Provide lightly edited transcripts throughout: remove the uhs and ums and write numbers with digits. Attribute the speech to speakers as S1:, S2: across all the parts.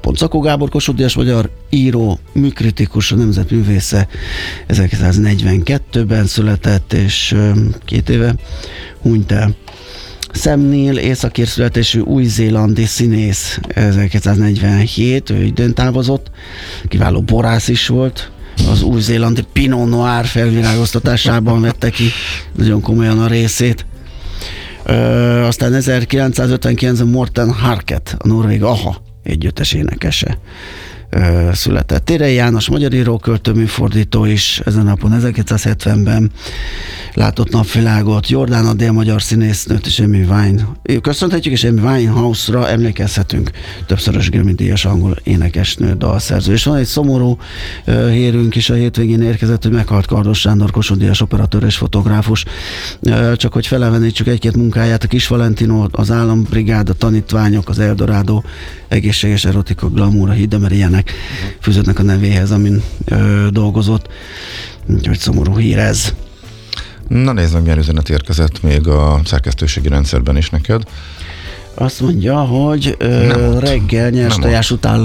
S1: Szakó Gábor Kossuth Díjas magyar író, műkritikus, a nemzetművésze 1942-ben született, és 2 éve hunyt el. Sam Neill, északír születésű új-zélandi színész, 1947, ő időn távozott, kiváló borász is volt, az új-zélandi Pinot Noir felvilágoztatásában vette ki nagyon komolyan a részét. Aztán 1959-ben Morten Harket, a norvég AHA együttes énekese született. Térei János, magyar író, költő, műfordító is ezen napon 1970-ben látott napvilágot. Jordán, a dél-magyar színésznőt és Amy Wine. Köszönhetjük, és Amy Winehouse-ra emlékezhetünk. Többszörös Grammy-díjas angol énekesnő, dalszerző. És van egy szomorú hírünk is, a hétvégén érkezett, hogy meghalt Kardos Sándor, Kossuth Díjas operatőr és fotográfus. Csak hogy felevenítsük egy-két munkáját, a Kis Valentino, az Állambrigád, a Tanítványok, az Eldorado, egészséges erotika, glamour, a Hídember, ilyenek fűződnek a nevéhez, amin dolgozott. Úgyhogy szomorú hír ez.
S2: Na nézd meg, milyen üzenet érkezett még a szerkesztőségi rendszerben is neked.
S1: Azt mondja, hogy reggel nyers tojás után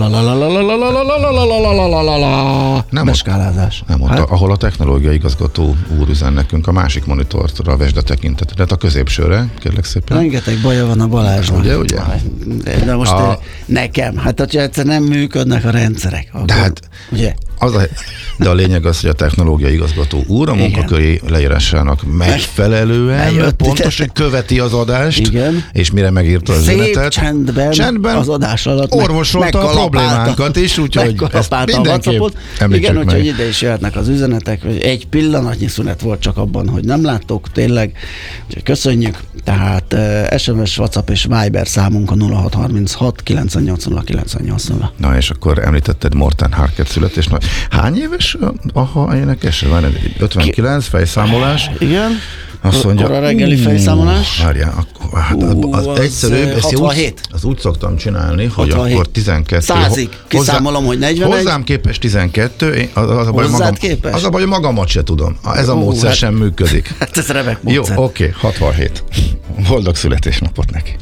S1: beskálázás.
S2: Nem ott, ahol a technológiai igazgató úr üzen nekünk, a másik monitorra vesd a tekintetet, a középsőre, kérlek szépen.
S1: Rengeteg baja van a Balázsnak.
S2: Ugye?
S1: De most nekem, hát hogyha egyszer nem működnek a rendszerek, akkor,
S2: de hát,
S1: ugye?
S2: De a lényeg az, hogy a technológiai igazgató úr a munkaköri leírásának megfelelően pontosan követi az adást, igen. És mire megírta az üzenetet,
S1: csendben az adás alatt
S2: orvosolta a problémánkat is, úgyhogy ezt mindenképp
S1: igen, úgyhogy ide is jöhetnek az üzenetek, hogy egy pillanatnyi szünet volt csak abban, hogy nem láttok, tényleg, úgyhogy köszönjük, tehát SMS, WhatsApp és Viber számunk a 0636 980 980.
S2: Na és akkor említetted Morten Harket születésnap. Hány éves AHA énekes? 59, fejszámolás.
S1: Igen.
S2: Azt mondja,
S1: a reggeli fejszámolás.
S2: Várjál, az egyszerűbb, ezt úgy szoktam csinálni, 67. Hogy akkor 12.
S1: Százig. Kiszámolom, hogy 41.
S2: Hozzám képest 12, az a baj, magamat se tudom. Ez a módszer sem működik.
S1: Hát ez remek módszer.
S2: Jó, oké, 67. Boldog születésnapot neki.